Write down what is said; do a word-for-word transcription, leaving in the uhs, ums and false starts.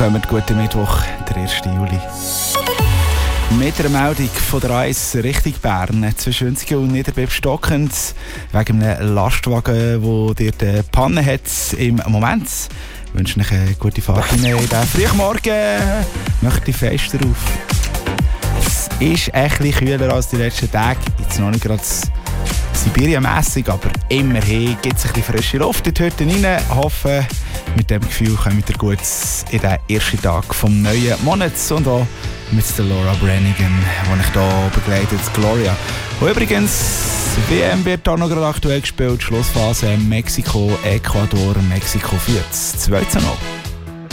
kommt. Guten Mittwoch, der ersten Juli. Mit einer Meldung von der Eis Richtung Bern zwischen Schönsigen und Niederbipp stockend wegen einem Lastwagen, der dir die Panne hat. Im Moment wünsche ich eine gute Fahrt in den frühen Morgen. Möchte ich fest darauf. Es ist ein bisschen kühler als die letzten Tage. Jetzt noch nicht gerade Sibirien-mässig, aber immerhin gibt es ein bisschen frische Luft in die Hütte rein. Ich hoffe, mit diesem Gefühl kommt ihr gut in den ersten Tag des neuen Monats und auch mit der Laura Branigan, die ich hier begleitet, Gloria. Und übrigens, W M wird auch noch gerade aktuell gespielt, Schlussphase Mexiko, Ecuador, Mexiko führt zwei zu null.